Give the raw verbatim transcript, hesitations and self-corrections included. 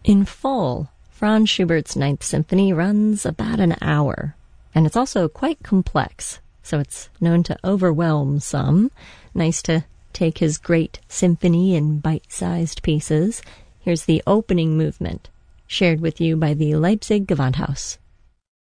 In full, Franz Schubert's Ninth Symphony runs about an hour, and it's also quite complex, so it's known to overwhelm some. Nice to take his great symphony in bite-sized pieces. Here's the opening movement, shared with you by the Leipzig Gewandhaus.